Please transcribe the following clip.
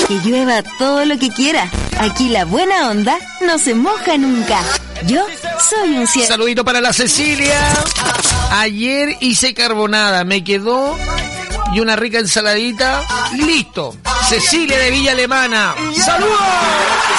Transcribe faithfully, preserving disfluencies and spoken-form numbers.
Que llueva todo lo que quiera. Aquí la buena onda no se moja nunca. Yo soy un cielo. Saludito para la Cecilia. Ayer hice carbonada, me quedó y una rica ensaladita. Listo. Cecilia de Villa Alemana. ¡Saludos!